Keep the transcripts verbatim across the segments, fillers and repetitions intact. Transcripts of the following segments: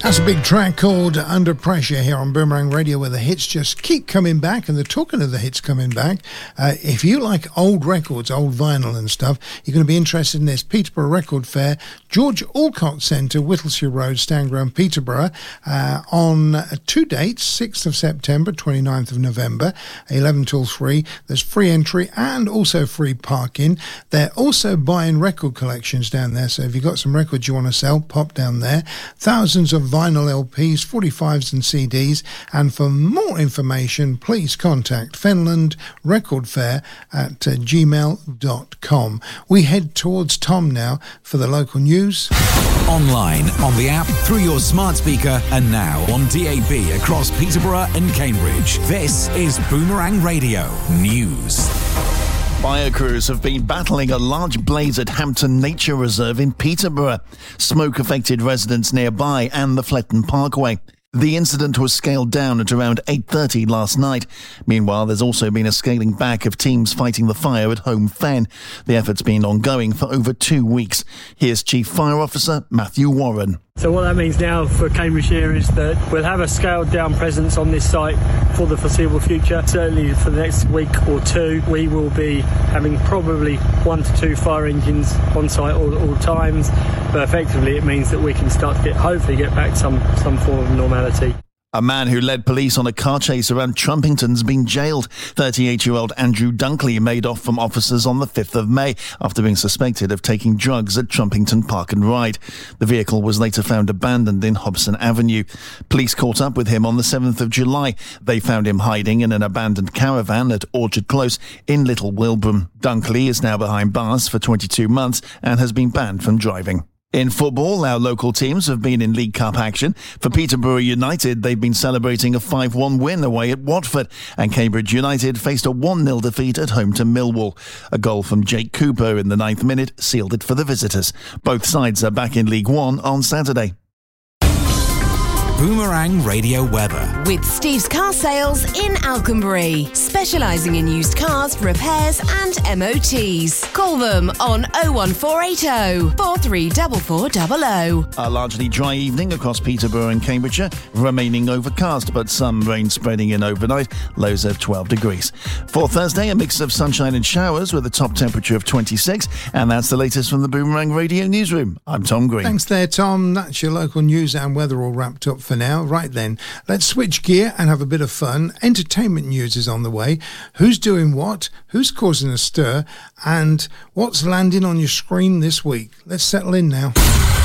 That's a big track called Under Pressure here on Boomerang Radio, where the hits just keep coming back. And they're talking of the hits coming back. Uh, if you like old records, old vinyl and stuff, you're going to be interested in this. Peterborough Record Fair, George Alcott Centre, Whittlesea Road, Stangrove, Peterborough, uh, on two dates, sixth of September, twenty-ninth of November, eleven till three. There's free entry and also free parking. They're also buying record collections down there, so if you've got some records you want to sell, pop down there. Thousands of vinyl L Ps, forty-fives and C Ds, and for more information please contact Fenland Record Fair at uh, gmail dot com. We head towards Tom now for the local news. Online, on the app, through your smart speaker, and now on D A B across Peterborough and Cambridge. This is Boomerang Radio News. Fire crews have been battling a large blaze at Hampton Nature Reserve in Peterborough. Smoke affected residents nearby and the Fletton Parkway. The incident was scaled down at around eight thirty last night. Meanwhile, there's also been a scaling back of teams fighting the fire at Home Fen. The effort's been ongoing for over two weeks. Here's Chief Fire Officer Matthew Warren. So what that means now for Cambridgeshire is that we'll have a scaled down presence on this site for the foreseeable future. Certainly for the next week or two, we will be having probably one to two fire engines on site all, all times. But effectively it means that we can start to get, hopefully get back some, some form of normality. A man who led police on a car chase around Trumpington's been jailed. thirty-eight-year-old Andrew Dunkley made off from officers on the fifth of May after being suspected of taking drugs at Trumpington Park and Ride. The vehicle was later found abandoned in Hobson Avenue. Police caught up with him on the seventh of July. They found him hiding in an abandoned caravan at Orchard Close in Little Wilbraham. Dunkley is now behind bars for twenty-two months and has been banned from driving. In football, our local teams have been in League Cup action. For Peterborough United, they've been celebrating a five one win away at Watford, and Cambridge United faced a one nil defeat at home to Millwall. A goal from Jake Cooper in the ninth minute sealed it for the visitors. Both sides are back in League One on Saturday. Boomerang Radio weather. With Steve's Car Sales in Alconbury, specialising in used cars, repairs and M O Ts. Call them on oh one four eight oh, four three four four zero zero. A largely dry evening across Peterborough and Cambridgeshire, remaining overcast but some rain spreading in overnight, lows of twelve degrees. For Thursday, a mix of sunshine and showers with a top temperature of twenty-six, and that's the latest from the Boomerang Radio Newsroom. I'm Tom Green. Thanks there, Tom. That's your local news and weather all wrapped up for now. Right then, let's switch gear and have a bit of fun. Entertainment news is on the way. Who's doing what? Who's causing a stir? And what's landing on your screen this week? Let's settle in now.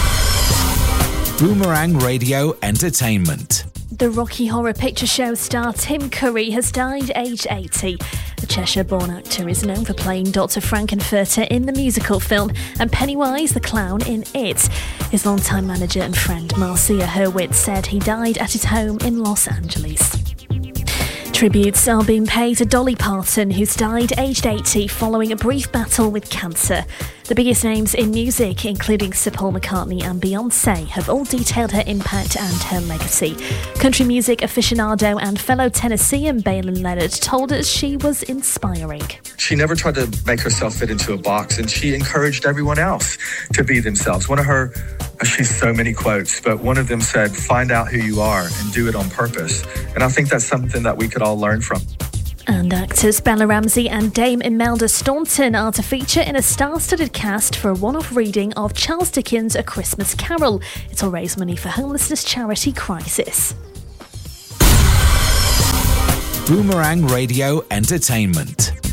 Boomerang Radio Entertainment. The Rocky Horror Picture Show star Tim Curry has died aged eighty. The Cheshire-born actor is known for playing Doctor Frankenfurter in the musical film and Pennywise the Clown in It. His longtime manager and friend Marcia Hurwitz said he died at his home in Los Angeles. Tributes are being paid to Dolly Parton, who's died aged eighty following a brief battle with cancer. The biggest names in music, including Sir Paul McCartney and Beyoncé, have all detailed her impact and her legacy. Country music aficionado and fellow Tennessean Balin Leonard told us she was inspiring. She never tried to make herself fit into a box, and she encouraged everyone else to be themselves. One of her, she's so many quotes, but one of them said, "Find out who you are and do it on purpose." And I think that's something that we could all learn from. And actors Bella Ramsey and Dame Imelda Staunton are to feature in a star-studded cast for a one-off reading of Charles Dickens' A Christmas Carol. It'll raise money for homelessness charity Crisis. Boomerang Radio Entertainment.